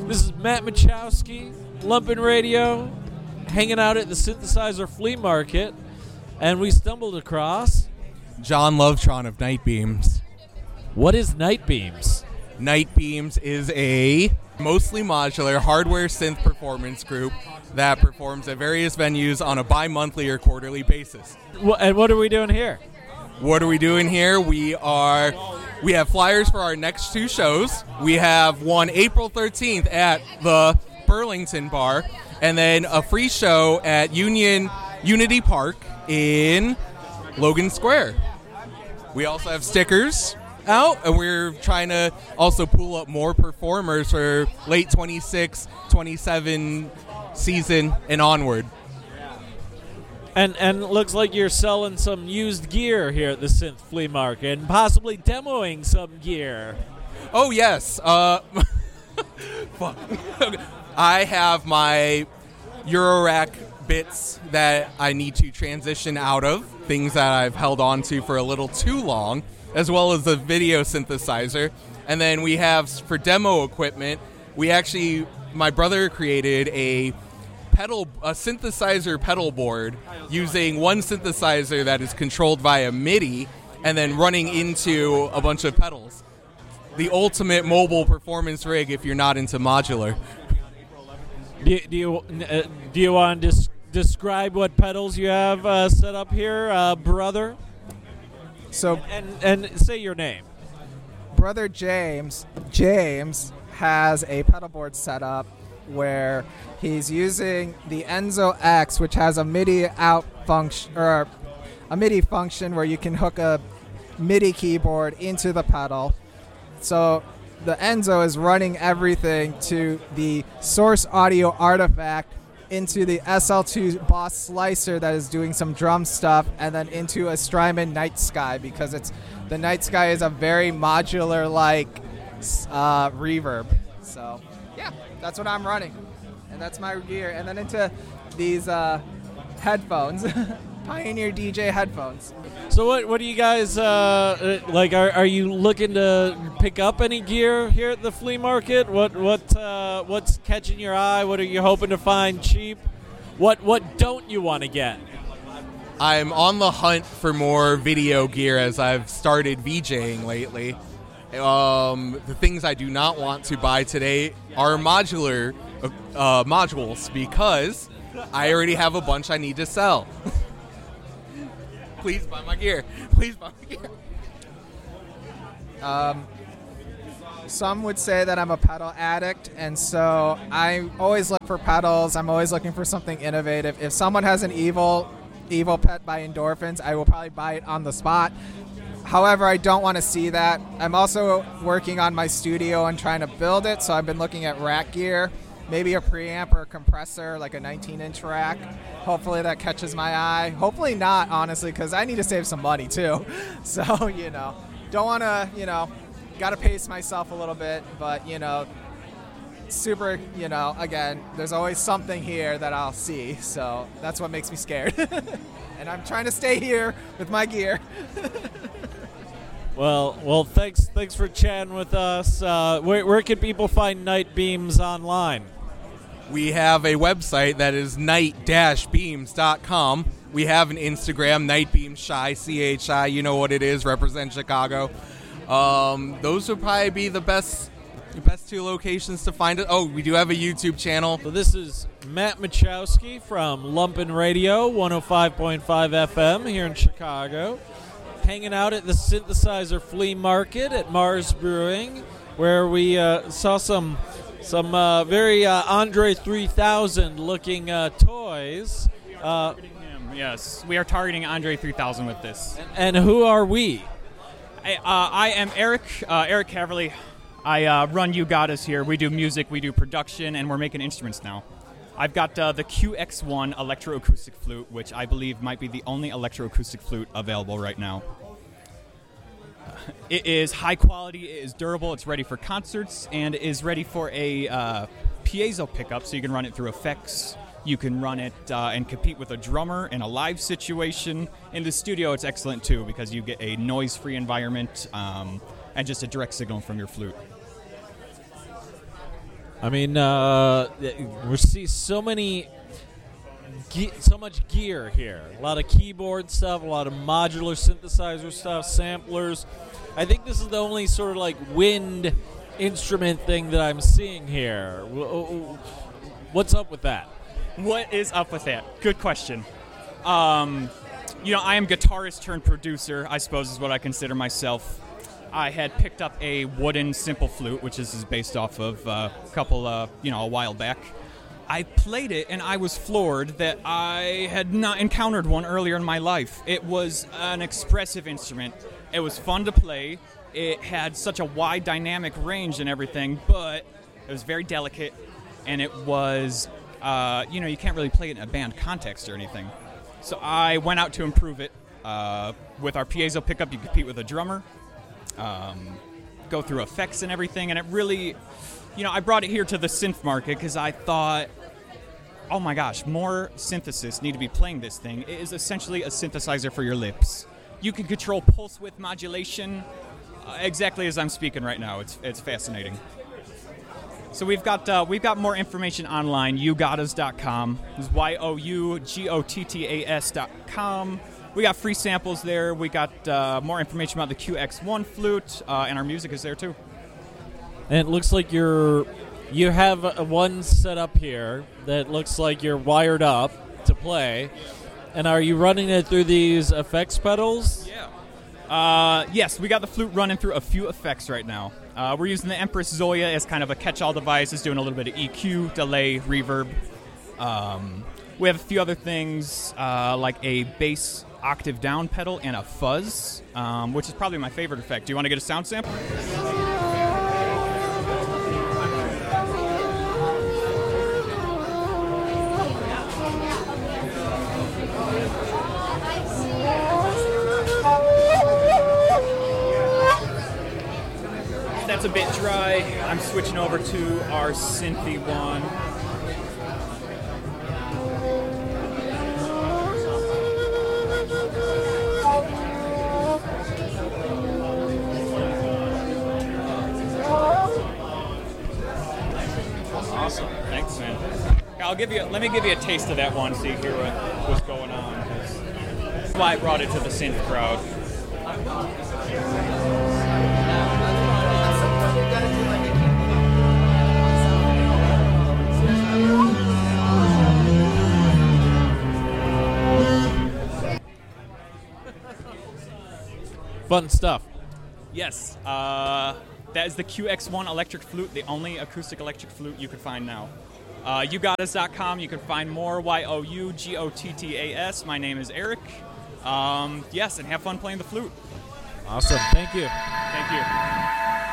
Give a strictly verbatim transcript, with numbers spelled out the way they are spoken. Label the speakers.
Speaker 1: This is Matt Machowski, Lumpin' Radio, hanging out at the Synthesizer Flea Market, and we stumbled across
Speaker 2: John Lovetron of Night Beams.
Speaker 1: What is Night Beams?
Speaker 2: Night Beams is a mostly modular hardware synth performance group that performs at various venues on a bi-monthly or quarterly basis.
Speaker 1: And what are we doing here?
Speaker 2: What are we doing here? We are we have flyers for our next two shows. We have one April thirteenth at the Burlington Bar, and then a free show at Union Unity Park in Logan Square. We also have stickers out, and we're trying to also pull up more performers for late twenty-six, twenty-seven season and onward.
Speaker 1: And and it looks like you're selling some used gear here at the Synth Flea Market and possibly demoing some gear.
Speaker 2: Oh, yes. Uh, fuck. I have my Eurorack bits that I need to transition out of, things that I've held on to for a little too long, as well as the video synthesizer. And then we have, for demo equipment, we actually, my brother created a pedal, a synthesizer pedal board using one synthesizer that is controlled via MIDI and then running into a bunch of pedals. The ultimate mobile performance rig if you're not into modular.
Speaker 1: Do, do you uh, do you want to des- describe what pedals you have uh, set up here, uh, brother?
Speaker 3: So
Speaker 1: and and say your name.
Speaker 3: Brother James James has a pedal board set up where he's using the Enzo X, which has a MIDI out function or a MIDI function where you can hook a MIDI keyboard into the pedal. So the Enzo is running everything to the source audio artifact into the S L two Boss Slicer that is doing some drum stuff, and then into a Strymon Night Sky, because it's the Night Sky is a very modular like uh, reverb. So yeah, that's what I'm running, and that's my gear. And then into these uh, headphones, Pioneer D J headphones.
Speaker 1: So what what do you guys uh, like? Are are you looking to pick up any gear here at the flea market? What what uh, what's catching your eye? What are you hoping to find cheap? What what don't you want to get?
Speaker 2: I'm on the hunt for more video gear as I've started VJing lately. Um, the things I do not want to buy today are modular uh, modules, because I already have a bunch I need to sell. Please buy my gear. Please buy my gear.
Speaker 3: Um, some would say that I'm a pedal addict, and so I always look for pedals. I'm always looking for something innovative. If someone has an evil, evil pet by Endorphins, I will probably buy it on the spot. However, I don't want to see that. I'm also working on my studio and trying to build it, so I've been looking at rack gear, maybe a preamp or a compressor, like a nineteen-inch rack. Hopefully that catches my eye. Hopefully not, honestly, because I need to save some money, too. So, you know, don't want to, you know, got to pace myself a little bit, but, you know, super, you know, again, there's always something here that I'll see, so that's what makes me scared. And I'm trying to stay here with my gear.
Speaker 1: Well, well, thanks, thanks for chatting with us. Uh, where, where can people find Night Beams online?
Speaker 2: We have a website that is night dash beams dot com. We have an Instagram, Night Beams Chi, C H I. You know what it is. Represent Chicago. Um, those would probably be the best, the best two locations to find it. Oh, we do have a YouTube channel.
Speaker 1: So this is Matt Machowski from Lumpin' Radio, one oh five point five F M here in Chicago. Hanging out at the Synthesizer Flea Market at Mars Brewing, where we uh, saw some some uh, very uh, Andre three thousand looking uh, toys. Uh,
Speaker 4: yes, we are targeting Andre three thousand with this.
Speaker 1: And, and who are we?
Speaker 4: I, uh, I am Eric, uh, Eric Caverly. I uh, run You Got Us here. We do music, we do production, and we're making instruments now. I've got uh, the Q X one electroacoustic flute, which I believe might be the only electroacoustic flute available right now. It is high quality, it is durable, it's ready for concerts, and is ready for a uh, piezo pickup, so you can run it through effects. You can run it uh, and compete with a drummer in a live situation. In the studio, it's excellent, too, because you get a noise-free environment um, and just a direct signal from your flute.
Speaker 1: I mean, uh, we see so many, ge- so much gear here. A lot of keyboard stuff, a lot of modular synthesizer stuff, samplers. I think this is the only sort of like wind instrument thing that I'm seeing here. What's up with that?
Speaker 4: What is up with that? Good question. Um, you know, I am guitarist turned producer, I suppose is what I consider myself. I had picked up a wooden simple flute, which is based off of uh, a couple, uh, you know, a while back. I played it, and I was floored that I had not encountered one earlier in my life. It was an expressive instrument. It was fun to play. It had such a wide dynamic range and everything, but it was very delicate, and it was, uh, you know, you can't really play it in a band context or anything. So I went out to improve it. Uh, with our piezo pickup, you compete with a drummer. Um, go through effects and everything, and it really, you know, I brought it here to the synth market because I thought, oh my gosh, more synthesists need to be playing this thing. It is essentially a synthesizer for your lips. You can control pulse width modulation uh, exactly as I'm speaking right now. It's it's fascinating. So we've got uh, we've got more information online, you gottas dot com. It's Y O U G O T T A S dot com. We got free samples there. We got uh, more information about the Q X one flute, uh, and our music is there too.
Speaker 1: And it looks like you're you have a, one set up here that looks like you're wired up to play. And are you running it through these effects pedals?
Speaker 4: Yeah. Uh, yes, we got the flute running through a few effects right now. Uh, we're using the Empress Zoya as kind of a catch-all device. It's doing a little bit of E Q, delay, reverb. Um, we have a few other things uh, like a bass octave down pedal and a fuzz, um, which is probably my favorite effect. Do you want to get a sound sample? That's a bit dry. I'm switching over to our synthy one. Awesome. Thanks, man. I'll give you. Let me give you a taste of that one so you hear what, what's going on. That's why I brought it to the synth crowd.
Speaker 1: Fun stuff.
Speaker 4: Yes, uh, that is the Q X one electric flute, the only acoustic electric flute you can find now. Uh, you gottas dot com, you can find more, Y O U G O T T A S. My name is Eric. Um, yes, and have fun playing the flute.
Speaker 1: Awesome. Thank you.
Speaker 4: Thank you.